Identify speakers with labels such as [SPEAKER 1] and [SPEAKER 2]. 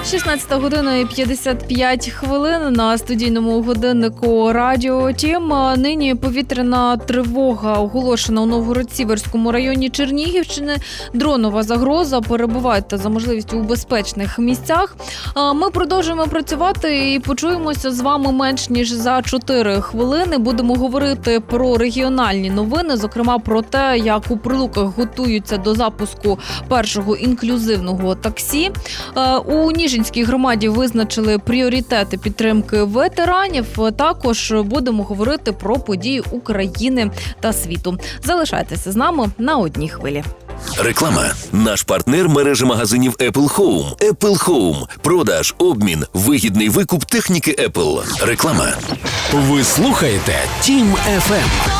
[SPEAKER 1] 16 година і 55 хвилин на студійному годиннику Радіо Тім. Нині повітряна тривога оголошена у Новгород-Сіверському районі Чернігівщини. Дронова загроза. Перебувайте за можливістю у безпечних місцях. Ми продовжуємо працювати і почуємося з вами менш ніж за 4 хвилини. Будемо говорити про регіональні новини, зокрема про те, як у Прилуках готуються до запуску першого інклюзивного таксі. У Ніжинській громаді визначили пріоритети підтримки ветеранів. Також будемо говорити про події України та світу. Залишайтеся з нами на одній хвилі.
[SPEAKER 2] Реклама. Наш партнер – мережа магазинів Apple Home. Apple Home. Продаж, обмін, вигідний викуп техніки Apple. Реклама.
[SPEAKER 3] Ви слухаєте Тім FM.